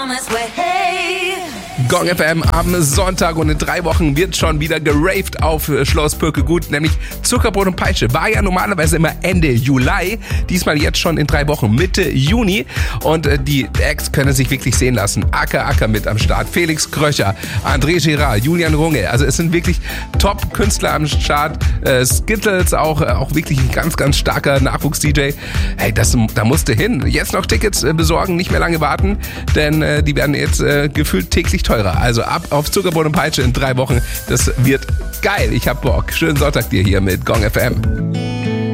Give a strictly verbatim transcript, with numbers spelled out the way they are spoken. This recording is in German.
Gong F M am Sonntag und in drei Wochen wird schon wieder geraved auf Schloss Pökegut, nämlich Zuckerbrot und Peitsche. War ja normalerweise immer Ende Juli, diesmal jetzt schon in drei Wochen, Mitte Juni. Und die Acts können sich wirklich sehen lassen. Acker Acker mit am Start, Felix Kröcher, André Girard, Julian Runge. Also es sind wirklich Top-Künstler am Start. Äh, Skittles auch, auch wirklich ein ganz, ganz starker Nachwuchs-D J. Hey, das, da musste hin. Jetzt noch Tickets äh, besorgen, nicht mehr lange warten, denn äh, die werden jetzt äh, gefühlt täglich teurer. Also ab auf Zuckerbrot und Peitsche in drei Wochen. Das wird geil. Ich hab Bock. Schönen Sonntag dir hier mit Gong F M.